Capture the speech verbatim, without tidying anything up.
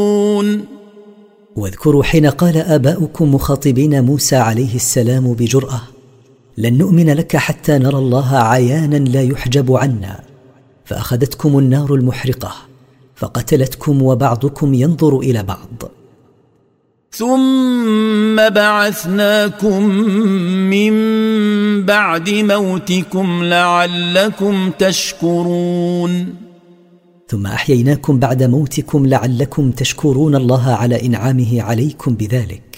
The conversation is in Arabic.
واذكروا حين قال آباؤكم مخاطبين موسى عليه السلام بجرأة: لن نؤمن لك حتى نرى الله عيانا لا يحجب عنا، فأخذتكم النار المحرقة فقتلتكم وبعضكم ينظر إلى بعض. ثم بعثناكم من بعد موتكم لعلكم تشكرون. ثم أحييناكم بعد موتكم لعلكم تشكرون الله على إنعامه عليكم بذلك.